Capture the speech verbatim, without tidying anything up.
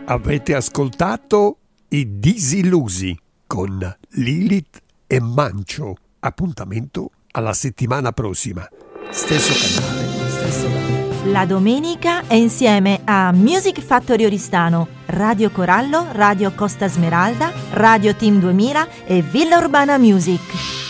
Avete ascoltato I Disillusi con Lilith e Mancio. Appuntamento alla settimana prossima. Stesso canale, stesso canale. La domenica è insieme a Music Factory Oristano, Radio Corallo, Radio Costa Smeralda, Radio Team duemila e Villa Urbana Music.